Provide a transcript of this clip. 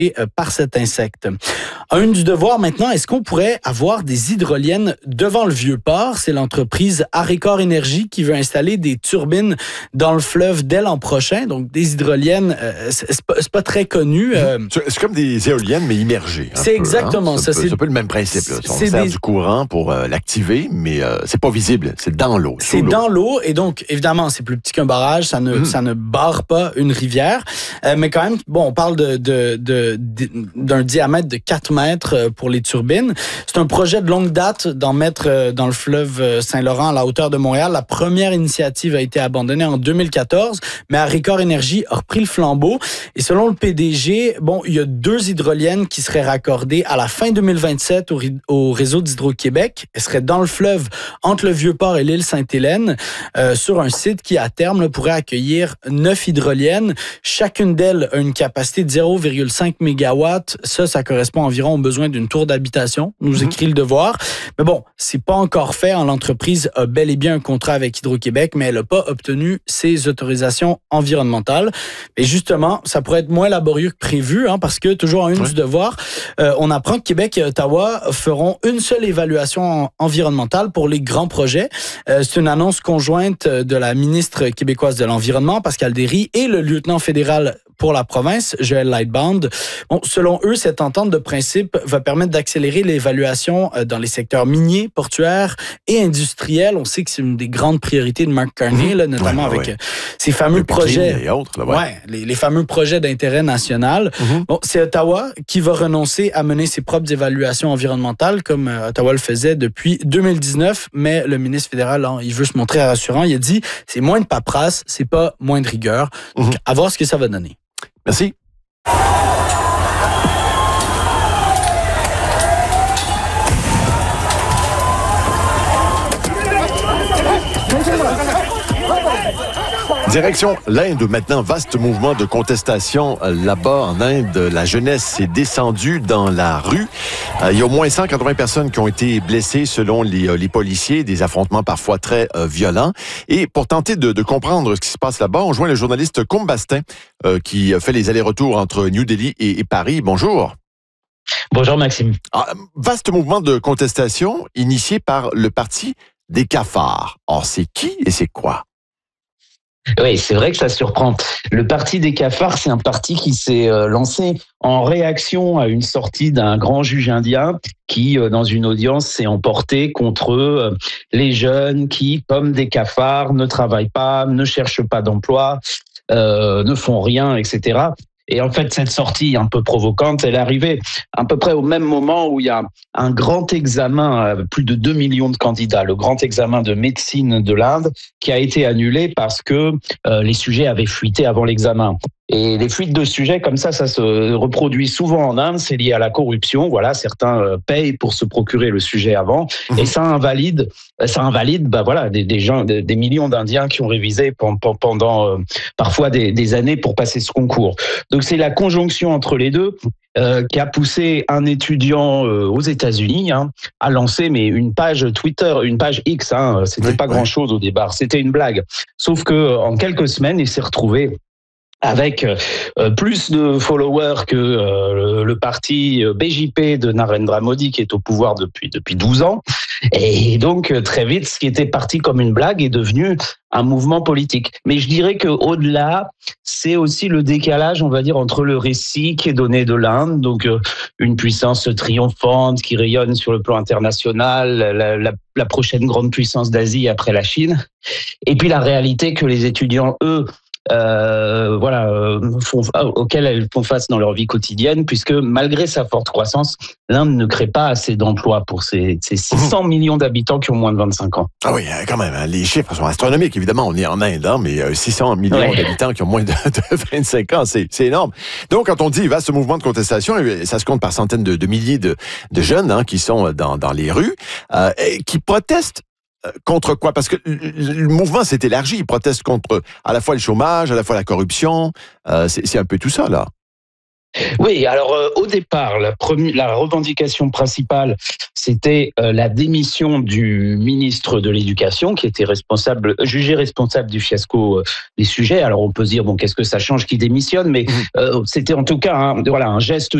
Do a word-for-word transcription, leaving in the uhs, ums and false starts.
euh, par cet insecte. À une du devoir maintenant, est-ce qu'on pourrait avoir des hydroliennes devant le Vieux-Port? C'est l'entreprise Arécor Énergie qui veut installer des turbines dans le fleuve dès l'an prochain. Donc, des hydroliennes, euh, c'est, c'est, pas, c'est pas très connu. Euh, c'est comme des éoliennes, mais immergées. C'est peu, exactement hein? ça. C'est un peu le même principe. Là. On c'est sert des... du courant pour euh, l'activer, mais euh, c'est pas visible. C'est dans l'eau. C'est l'eau. dans l'eau. Et donc, évidemment, c'est plus petit qu'un barrage. Ça ne, mmh. ça ne barre pas une rivière. Euh, mais quand même, bon, on parle de, de, de, de, d'un diamètre de quatre mètres pour les turbines. C'est un projet de longue date d'en mettre dans le fleuve Saint-Laurent à la hauteur de Montréal. La première initiative a été abandonnée en deux mille quatorze, mais Arécor Énergie a repris le flambeau. Et selon le P D G, bon, il y a deux hydroliennes qui seraient raccordées à la fin deux mille vingt-sept au, au réseau d'Hydro-Québec. Elles seraient dans le fleuve entre le Vieux-Port et l'île Sainte-Hélène, euh, sur un site qui, à terme, là, pourrait accueillir neuf hydroliennes. Chacune d'elles a une capacité de zéro virgule cinq mégawatts. Ça, ça correspond environ aux besoins d'une tour d'habitation, nous mmh. écrit Le Devoir. Mais bon, c'est pas encore fait. Hein. L'entreprise a bel et bien un contrat avec Hydro-Québec, mais elle n'a pas obtenu ses autorisations environnementales. Et justement, ça pourrait être moins laborieux que prévu, hein, parce que, toujours en une ouais. du Devoir, euh, on apprend que Québec et Ottawa feront une seule évaluation environnementale pour les grands projets. Euh, c'est une annonce conjointe de la ministre québécoise de l'Environnement, Pascale Derry, et le lieutenant fédéral pour la province, Joël Lightbound. Bon, selon eux, cette entente de principe va permettre d'accélérer l'évaluation dans les secteurs miniers, portuaires et industriels. On sait que c'est une des grandes priorités de Mark Carney, mmh. là, notamment ouais, avec ouais. ces fameux le projets, et autres, là, ouais. Ouais, les, les fameux projets d'intérêt national. Mmh. Bon, c'est Ottawa qui va renoncer à mener ses propres évaluations environnementales, comme euh, Ottawa le faisait depuis deux mille dix-neuf. Mais le ministre fédéral, hein, il veut se montrer rassurant. Il a dit, c'est moins de paperasse, c'est pas moins de rigueur. Mmh. Donc, à voir ce que ça va donner. Merci. Direction l'Inde, maintenant, vaste mouvement de contestation là-bas en Inde. La jeunesse s'est descendue dans la rue. Euh, il y a au moins cent quatre-vingts personnes qui ont été blessées selon les, les policiers, des affrontements parfois très euh, violents. Et pour tenter de, de comprendre ce qui se passe là-bas, on joint le journaliste Combe Bastin euh, qui fait les allers-retours entre New Delhi et, et Paris. Bonjour. Bonjour Maxime. Ah, vaste mouvement de contestation initié par le Parti des cafards. Or, c'est qui et c'est quoi? Oui, c'est vrai que ça surprend. Le Parti des cafards, c'est un parti qui s'est euh, lancé en réaction à une sortie d'un grand juge indien qui, euh, dans une audience, s'est emporté contre euh, les jeunes qui, comme des cafards, ne travaillent pas, ne cherchent pas d'emploi, euh, ne font rien, et cetera. Et en fait, cette sortie un peu provocante, elle est arrivée à peu près au même moment où il y a un grand examen, plus de deux millions de candidats, le grand examen de médecine de l'Inde, qui a été annulé parce que euh, les sujets avaient fuité avant l'examen. Et les fuites de sujets comme ça, ça se reproduit souvent en Inde, c'est lié à la corruption. Voilà, certains euh, payent pour se procurer le sujet avant, mmh. et ça invalide, ça invalide, bah voilà, des, des gens, des, des millions d'Indiens qui ont révisé pendant, pendant euh, parfois des, des années pour passer ce concours. Donc c'est la conjonction entre les deux euh, qui a poussé un étudiant euh, aux États-Unis hein, à lancer mais une page Twitter, une page X. Hein, c'était oui, pas oui. grand-chose au départ, c'était une blague. Sauf que en quelques semaines, il s'est retrouvé avec euh, plus de followers que euh, le, le parti B J P de Narendra Modi qui est au pouvoir depuis depuis douze ans. Et donc très vite, ce qui était parti comme une blague est devenu un mouvement politique. Mais je dirais que au-delà, c'est aussi le décalage, on va dire, entre le récit qui est donné de l'Inde, donc euh, une puissance triomphante qui rayonne sur le plan international, la, la, la prochaine grande puissance d'Asie après la Chine, et puis la réalité que les étudiants, eux, Euh, voilà, euh, font, auxquelles elles font face dans leur vie quotidienne, puisque malgré sa forte croissance, l'Inde ne crée pas assez d'emplois pour ses, ses six cents mmh. millions d'habitants qui ont moins de vingt-cinq ans. Ah oui, quand même, hein, les chiffres sont astronomiques, évidemment, on est en Inde, hein, mais six cents millions ouais. d'habitants qui ont moins de, de vingt-cinq ans, c'est, c'est énorme. Donc, quand on dit vaste mouvement de contestation, ça se compte par centaines de, de milliers de, de jeunes hein, qui sont dans, dans les rues, euh, et qui protestent. Contre quoi? Parce que le mouvement s'est élargi. Il proteste contre à la fois le chômage, à la fois la corruption. Euh, c'est, c'est un peu tout ça, là. Oui, alors euh, au départ, la, première, la revendication principale, c'était euh, la démission du ministre de l'Éducation, qui était responsable, jugé responsable du fiasco euh, des sujets. Alors on peut se dire, bon, qu'est-ce que ça change qu'il démissionne, mais euh, c'était en tout cas un, voilà, un geste